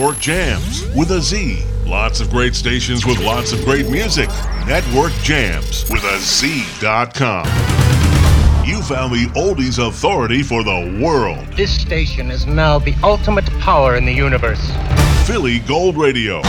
Network Jams with a Z. Lots of great stations with lots of great music. Network Jams with a Z.com. You found the oldies authority for the world. This station is now the ultimate power in the universe. Philly Gold Radio.